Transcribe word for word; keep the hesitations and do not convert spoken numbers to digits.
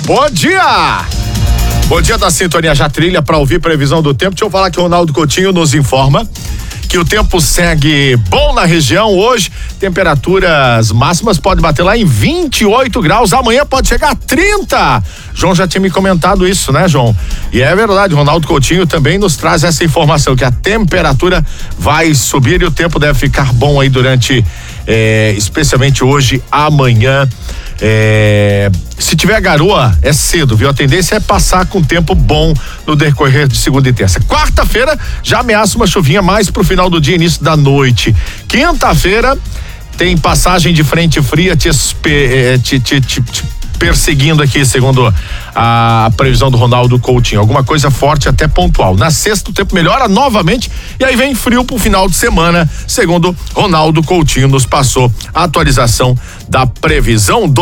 Bom dia! Bom dia da Sintonia Já Trilha para ouvir previsão do tempo. Deixa eu falar que o Ronaldo Coutinho nos informa que o tempo segue bom na região hoje. Temperaturas máximas pode bater lá em vinte e oito graus. Amanhã pode chegar a trinta. João já tinha me comentado isso, né, João? E é verdade, Ronaldo Coutinho também nos traz essa informação que a temperatura vai subir e o tempo deve ficar bom aí durante, é, especialmente hoje, amanhã. É, se tiver garoa, é cedo, viu? A tendência é passar com tempo bom no decorrer de segunda e terça. Quarta-feira já ameaça uma chuvinha mais pro final do dia, início da noite. Quinta-feira tem passagem de frente fria te, te, te, te, te perseguindo aqui, segundo a previsão do Ronaldo Coutinho. Alguma coisa forte até pontual. Na sexta o tempo melhora novamente e aí vem frio pro final de semana, segundo Ronaldo Coutinho nos passou a atualização da previsão do